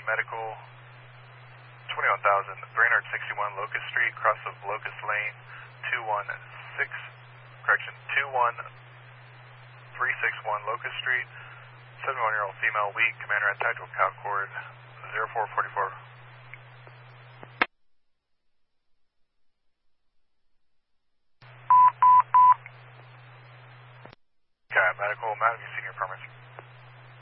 medical, 21,361 Locust Street, cross of Locust Lane, 21361 Locust Street, 71-year-old female, weak, commander at tactical cow cord, 0444. Okay, medical, Mountain View